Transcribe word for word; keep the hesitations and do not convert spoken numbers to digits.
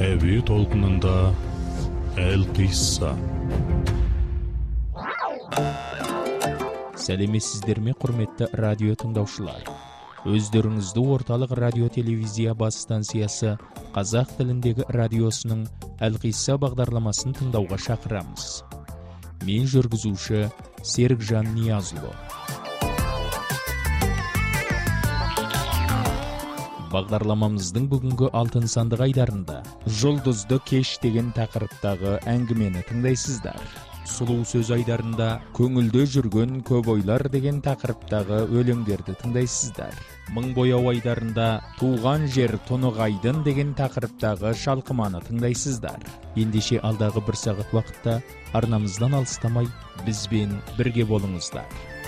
Әуе толқынында Әл-Қисса. Сәлеметсіздер ме, құрметті радио тыңдаушылар? Өздеріңізді орталық радио телевизия бас станциясы қазақ тіліндегі радиосының Әл-Қисса бағдарламасын тыңдауға шақырамыз. Мен жүргізуші Серікжан Ниязұлы. Бағдарламамыздың бүгінгі алтын сандық айдарында жұлдызды кеш деген тақырыптағы әңгімені тыңдайсыздар. Сұлу сөз айдарында көңілде жүрген көп ойлар деген тақырыптағы өлеңдерді тыңдайсыздар. Мың бояу айдарында туған жер тұнығайдын деген тақырыптағы шалқыманы тыңдайсыздар. Ендеше алдағы бір сағат уақытта арнамыздан алыстамай бізбен бірге болыңыздар.